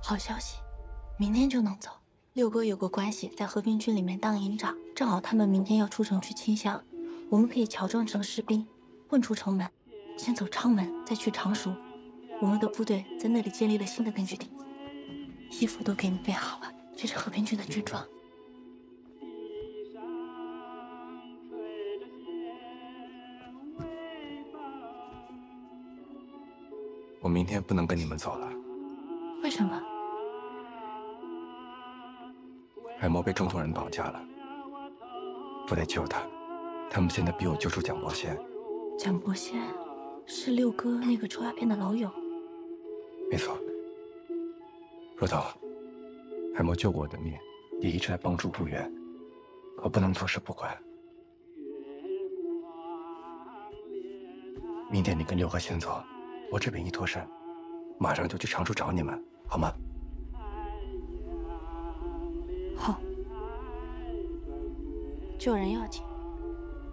好消息，明天就能走。六哥有个关系在和平军里面当营长，正好他们明天要出城去清乡，我们可以乔装成士兵，混出城门，先走昌门，再去常熟。我们的部队在那里建立了新的根据地，衣服都给你备好了，这是和平军的军装。 我明天不能跟你们走了。 为什么？ 海魔被中东人绑架了，我得救他。他们现在逼我救出蒋伯仙。 蒋伯仙是六哥那个抽鸦片的老友。 没错。若彤，海魔救过我的命，也一直在帮助部员，我不能坐视不管。明天你跟六哥先走，我这边一脱身，马上就去常熟找你们，好吗？ 好，救人要紧。